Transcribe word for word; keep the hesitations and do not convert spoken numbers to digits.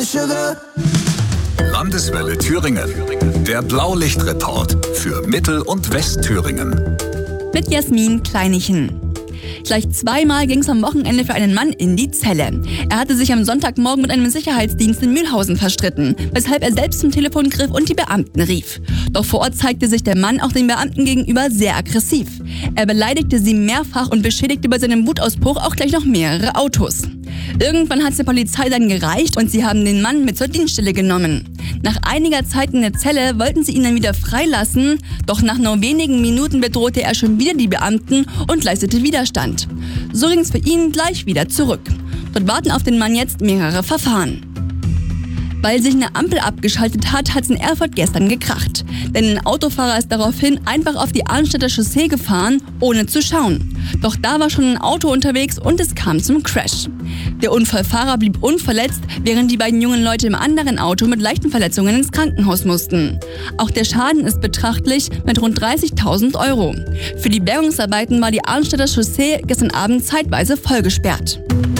Landeswelle Thüringen. Der Blaulichtreport für Mittel- und Westthüringen. Mit Jasmin Kleinichen. Gleich zweimal ging es am Wochenende für einen Mann in die Zelle. Er hatte sich am Sonntagmorgen mit einem Sicherheitsdienst in Mühlhausen verstritten, weshalb er selbst zum Telefon griff und die Beamten rief. Doch vor Ort zeigte sich der Mann auch den Beamten gegenüber sehr aggressiv. Er beleidigte sie mehrfach und beschädigte bei seinem Wutausbruch auch gleich noch mehrere Autos. Irgendwann hat es der Polizei dann gereicht und sie haben den Mann mit zur Dienststelle genommen. Nach einiger Zeit in der Zelle wollten sie ihn dann wieder freilassen, doch nach nur wenigen Minuten bedrohte er schon wieder die Beamten und leistete Widerstand. So ging es für ihn gleich wieder zurück. Dort warten auf den Mann jetzt mehrere Verfahren. Weil sich eine Ampel abgeschaltet hat, hat es in Erfurt gestern gekracht. Denn ein Autofahrer ist daraufhin einfach auf die Arnstädter Chaussee gefahren, ohne zu schauen. Doch da war schon ein Auto unterwegs und es kam zum Crash. Der Unfallfahrer blieb unverletzt, während die beiden jungen Leute im anderen Auto mit leichten Verletzungen ins Krankenhaus mussten. Auch der Schaden ist betrachtlich mit rund dreißigtausend Euro. Für die Bergungsarbeiten war die Arnstädter Chaussee gestern Abend zeitweise vollgesperrt.